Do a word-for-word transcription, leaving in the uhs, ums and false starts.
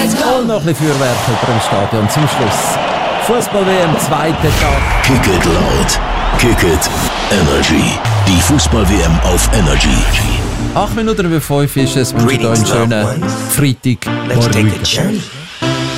Und noch ein bisschen Feuerwerk über dem Stadion zum Schluss. Fußball-W M, zweiter Tag. Kick it loud. Kick it Energy. Die Fußball-W M auf Energy. Acht Minuten über fünf ist es. Wir wünschen euch einen schönen Freitag. Let's take a journey.